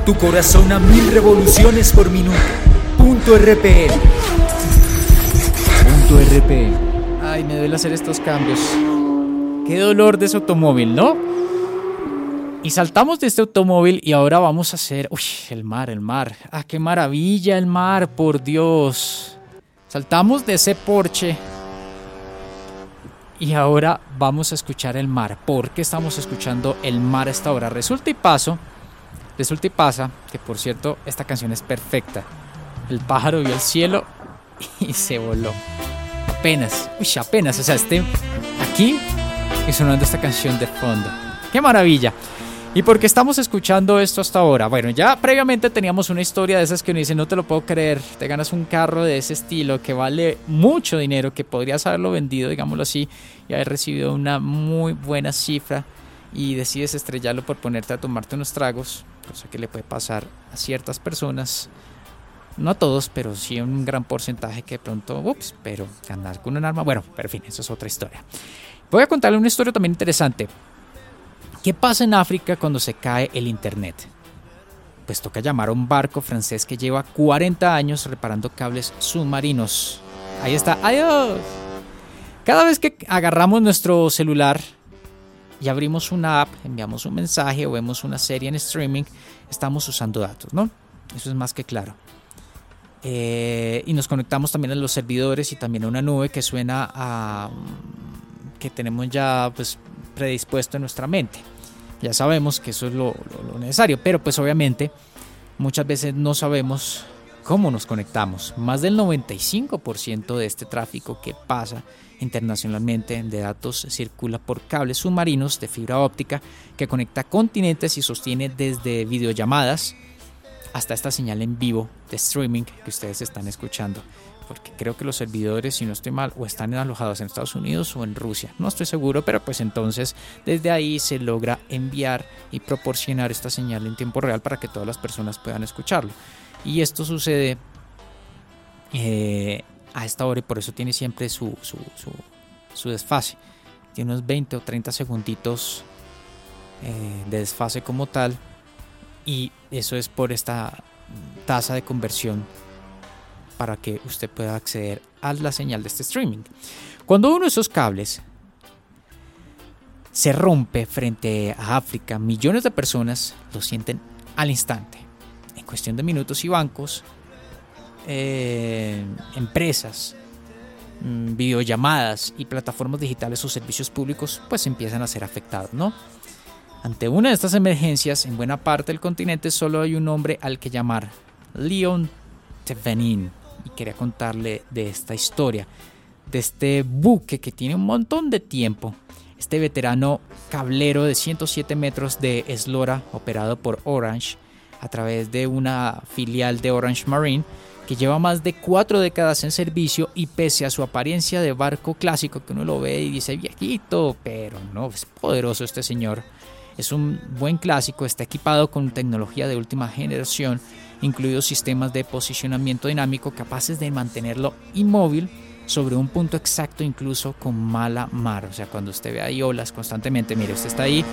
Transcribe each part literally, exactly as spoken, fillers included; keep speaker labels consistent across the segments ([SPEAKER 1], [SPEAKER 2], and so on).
[SPEAKER 1] tu corazón a mil revoluciones por minuto. Punto R P M. Punto R P M.
[SPEAKER 2] Ay, me duele hacer estos cambios. Qué dolor de ese automóvil, ¿no? Y saltamos de este automóvil y ahora vamos a hacer... Uy, el mar, el mar. Ah, qué maravilla el mar, por Dios. Saltamos de ese Porsche y ahora vamos a escuchar el mar. ¿Por qué estamos escuchando el mar a esta hora? Resulta y paso, resulta y pasa que, por cierto, esta canción es perfecta. El pájaro vio el cielo y se voló. Apenas, uy, apenas, o sea, este aquí y sonando esta canción de fondo. ¡Qué maravilla! ¿Y por qué estamos escuchando esto hasta ahora? Bueno, ya previamente teníamos una historia de esas que uno dice, no te lo puedo creer, te ganas un carro de ese estilo que vale mucho dinero, que podrías haberlo vendido, digámoslo así, y haber recibido una muy buena cifra y decides estrellarlo por ponerte a tomarte unos tragos, cosa que le puede pasar a ciertas personas, no a todos, pero sí a un gran porcentaje que de pronto, ups, pero ganar con un arma, bueno, pero en fin, eso es otra historia. Voy a contarle una historia también interesante. ¿Qué pasa en África cuando se cae el internet? Pues toca llamar a un barco francés que lleva cuarenta años reparando cables submarinos. Ahí está, ¡adiós! Cada vez que agarramos nuestro celular y abrimos una app, enviamos un mensaje o vemos una serie en streaming, estamos usando datos, ¿no? Eso es más que claro. Eh, y nos conectamos también a los servidores y también a una nube que suena a... que tenemos ya pues predispuesto en nuestra mente. Ya sabemos que eso es lo, lo, lo necesario, pero pues obviamente muchas veces no sabemos cómo nos conectamos. Más del noventa y cinco por ciento de este tráfico que pasa internacionalmente de datos circula por cables submarinos de fibra óptica que conecta continentes y sostiene desde videollamadas hasta esta señal en vivo de streaming que ustedes están escuchando. Porque creo que los servidores, si no estoy mal, o están alojados en Estados Unidos o en Rusia. No estoy seguro, pero pues entonces desde ahí se logra enviar y proporcionar esta señal en tiempo real para que todas las personas puedan escucharlo. Y esto sucede eh, a esta hora y por eso tiene siempre su, su, su, su desfase. Tiene unos veinte o treinta segunditos eh, de desfase como tal. Y eso es por esta tasa de conversión para que usted pueda acceder a la señal de este streaming. Cuando uno de esos cables se rompe frente a África, millones de personas lo sienten al instante. En cuestión de minutos y bancos, eh, empresas, mmm, videollamadas y plataformas digitales o servicios públicos pues empiezan a ser afectados, ¿no? Ante una de estas emergencias, en buena parte del continente solo hay un hombre al que llamar: Leon Thevenin. Y quería contarle de esta historia, de este buque que tiene un montón de tiempo. Este veterano cablero de ciento siete metros de eslora, operado por Orange a través de una filial de Orange Marine, que lleva más de cuatro décadas en servicio y pese a su apariencia de barco clásico, que uno lo ve y dice viejito, pero no, es poderoso este señor. Es un buen clásico, está equipado con tecnología de última generación, incluidos sistemas de posicionamiento dinámico capaces de mantenerlo inmóvil sobre un punto exacto, incluso con mala mar. O sea, cuando usted ve ahí olas constantemente, mire, usted está ahí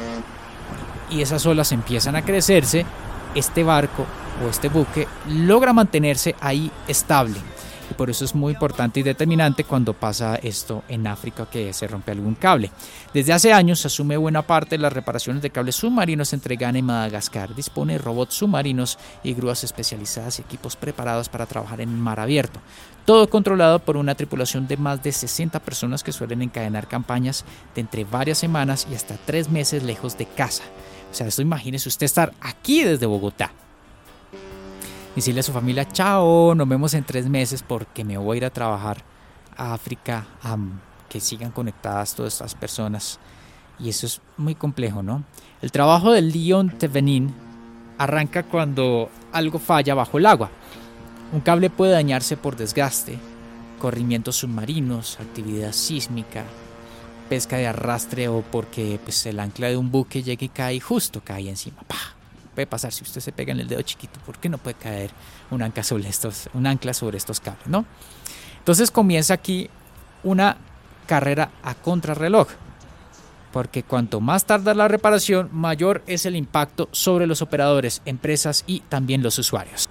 [SPEAKER 2] y esas olas empiezan a crecerse, este barco o este buque logra mantenerse ahí estable. Y por eso es muy importante y determinante cuando pasa esto en África, que se rompe algún cable. Desde hace años se asume buena parte de las reparaciones de cables submarinos entre Ghana y Madagascar. Dispone de robots submarinos y grúas especializadas y equipos preparados para trabajar en mar abierto. Todo controlado por una tripulación de más de sesenta personas que suelen encadenar campañas de entre varias semanas y hasta tres meses lejos de casa. O sea, esto imagínese usted estar aquí desde Bogotá. Decirle a su familia, chao, nos vemos en tres meses porque me voy a ir a trabajar a África, um, que sigan conectadas todas estas personas. Y eso es muy complejo, ¿no? El trabajo del Leon Thevenin arranca cuando algo falla bajo el agua. Un cable puede dañarse por desgaste, corrimientos submarinos, actividad sísmica, pesca de arrastre o porque pues, el ancla de un buque llega y cae y justo cae encima. ¡Pah! Puede pasar si usted se pega en el dedo chiquito. ¿Por qué no puede caer un ancla sobre estos, un ancla sobre estos cables, ¿no? Entonces comienza aquí una carrera a contrarreloj. porque cuanto más tarda la reparación, mayor es el impacto sobre los operadores, empresas y también los usuarios.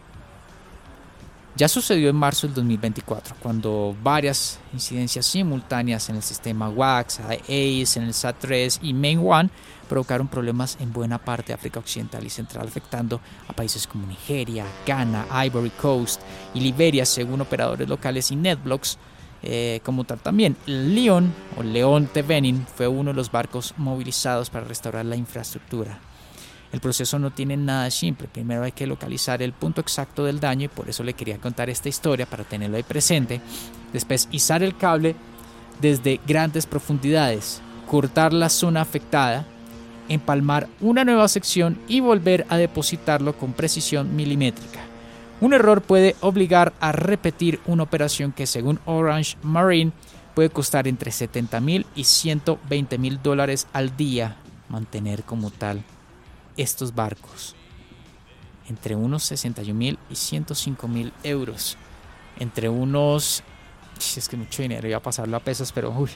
[SPEAKER 2] Ya sucedió en marzo del dos mil veinticuatro, cuando varias incidencias simultáneas en el sistema WAX, A C E, en el SAT tres y Main One provocaron problemas en buena parte de África Occidental y Central, afectando a países como Nigeria, Ghana, Ivory Coast y Liberia, según operadores locales y NetBlocks. Eh, como tal también, el Leon o León de Benin fue uno de los barcos movilizados para restaurar la infraestructura. El proceso no tiene nada de simple. Primero hay que localizar el punto exacto del daño y por eso le quería contar esta historia para tenerlo ahí presente. Después izar el cable desde grandes profundidades, cortar la zona afectada, empalmar una nueva sección y volver a depositarlo con precisión milimétrica. Un error puede obligar a repetir una operación que, según Orange Marine, puede costar entre setenta mil y ciento veinte mil dólares al día mantener como tal estos barcos, entre unos sesenta y un mil y ciento cinco mil euros, entre unos, es que mucho dinero, iba a pasarlo a pesos, pero uy,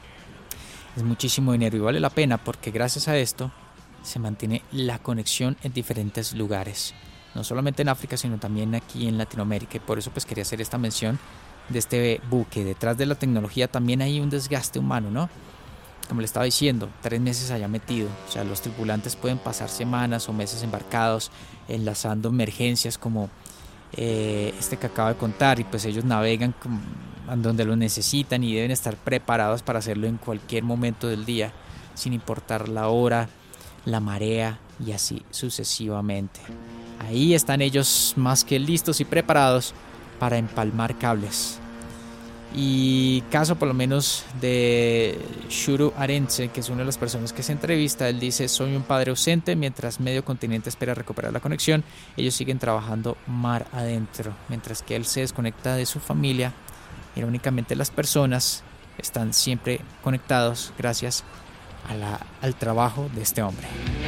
[SPEAKER 2] es muchísimo dinero y vale la pena porque gracias a esto se mantiene la conexión en diferentes lugares, no solamente en África sino también aquí en Latinoamérica, y por eso pues quería hacer esta mención de este buque. Detrás de la tecnología también hay un desgaste humano, ¿no? Como le estaba diciendo, tres meses allá metido. O sea, los tripulantes pueden pasar semanas o meses embarcados, enlazando emergencias como eh, este que acabo de contar. Y pues ellos navegan con, donde lo necesitan y deben estar preparados para hacerlo en cualquier momento del día, sin importar la hora, la marea y así sucesivamente. Ahí están ellos más que listos y preparados para empalmar cables. Y caso por lo menos de Shuru Arense, que es una de las personas que se entrevista, él dice: soy un padre ausente mientras medio continente espera recuperar la conexión. Ellos siguen trabajando mar adentro, mientras que él se desconecta de su familia. Irónicamente, las personas están siempre conectados gracias a la, al trabajo de este hombre.